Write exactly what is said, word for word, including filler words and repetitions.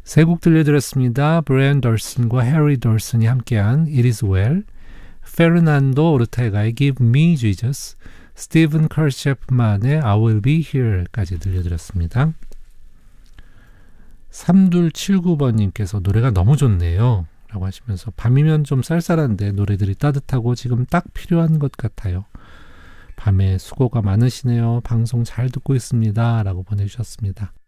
세 곡 들려드렸습니다. 브라이언 덜슨과 해리 덜슨이 함께한 It Is Well, 페르난도 오르테가의 Give Me Jesus, 스티븐 컬셰프만의 I Will Be Here까지 들려드렸습니다. 삼둘칠구 번님께서 노래가 너무 좋네요 라고 하시면서 밤이면 좀 쌀쌀한데 노래들이 따뜻하고 지금 딱 필요한 것 같아요. 밤에 수고가 많으시네요. 방송 잘 듣고 있습니다 라고 보내주셨습니다.